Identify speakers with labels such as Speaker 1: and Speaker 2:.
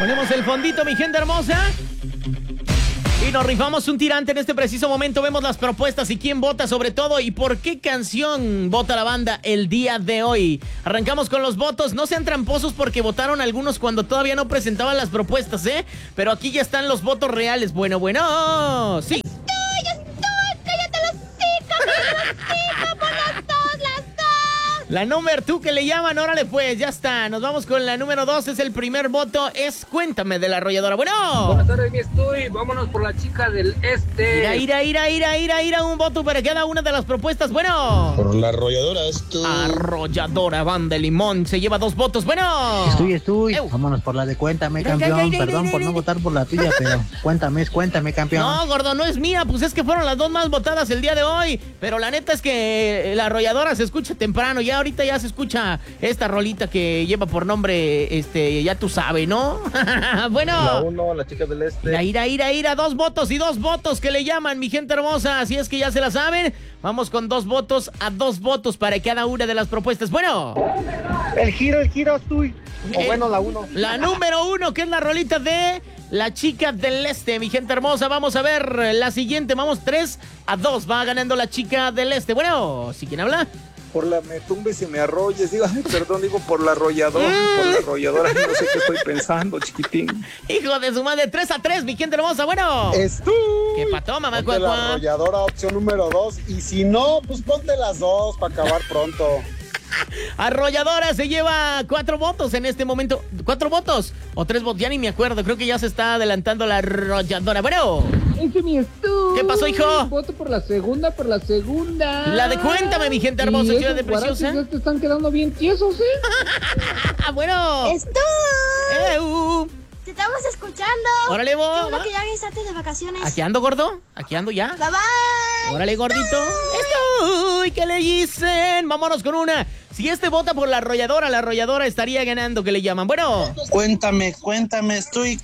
Speaker 1: Ponemos el fondito, mi gente hermosa. Y nos rifamos un tirante en este preciso momento. Vemos las propuestas y quién vota sobre todo y por qué canción vota la banda el día de hoy. Arrancamos con los votos. No sean tramposos porque votaron algunos cuando todavía no presentaban las propuestas, ¿eh? Pero aquí ya están los votos reales. Bueno, sí.
Speaker 2: ¡Cállate los hocico, por las dos!
Speaker 1: La número 2 que le llaman, órale pues, ya está. Nos vamos con la número 2, es el primer voto, es Cuéntame de la Arrolladora. Bueno.
Speaker 3: Buenas tardes, mi estoy. Vámonos por la chica del este.
Speaker 1: Ira, un voto para cada una de las propuestas. Bueno.
Speaker 4: Por la Arrolladora, esto.
Speaker 1: Arrolladora, Banda de Limón, se lleva 2 votos. Bueno.
Speaker 5: Estoy. Vámonos por la de Cuéntame, campeón. Perdón por no votar por la tuya, pero Cuéntame, campeón.
Speaker 1: No, gordo, no es mía, pues es que fueron las 2 más votadas el día de hoy. Pero la neta es que la Arrolladora se escucha temprano, ya ahorita ya se escucha esta rolita que lleva por nombre, ya tú sabes, ¿no? Bueno.
Speaker 4: La 1, la chica del este.
Speaker 1: Ira, 2 votos y 2 votos que le llaman, mi gente hermosa. Así es que ya se la saben. Vamos con 2 votos a 2 votos para cada una de las propuestas. Bueno.
Speaker 6: El giro, estoy. O bueno, la 1.
Speaker 1: La número 1, que es la rolita de la chica del este, mi gente hermosa. Vamos a ver la siguiente. Vamos 3-2. Va ganando la chica del este. Bueno, ¿sí quién habla?
Speaker 4: Por la me tumbes y me arrolles, digo por la Arrolladora, no sé qué estoy pensando, chiquitín.
Speaker 1: Hijo de su madre, 3-3, mi gente hermosa, bueno. ¿Qué pató, mamá?
Speaker 4: Ponte la Arrolladora, opción número 2, y si no, pues ponte las 2 para acabar pronto.
Speaker 1: Arrolladora se lleva 4 votos en este momento. 4 votos o 3 votos, ya ni me acuerdo. Creo que ya se está adelantando la Arrolladora. Bueno. ¿Qué pasó, hijo?
Speaker 3: Voto por la segunda.
Speaker 1: La de Cuéntame, mi gente hermosa, ciudad de preciosa.
Speaker 3: Ya te están quedando bien tiesos, ¿eh?
Speaker 1: Bueno.
Speaker 2: Te estamos escuchando.
Speaker 1: Órale, vos.
Speaker 2: Creo que ya avisaste de vacaciones.
Speaker 1: Aquí ando, gordo. Aquí ando ya.
Speaker 2: Bye, bye.
Speaker 1: Órale, gordito. Estoy, ¿qué le dicen? Vámonos con una. Si vota por la Arrolladora estaría ganando, que le llaman. Bueno.
Speaker 5: Cuéntame, estoy.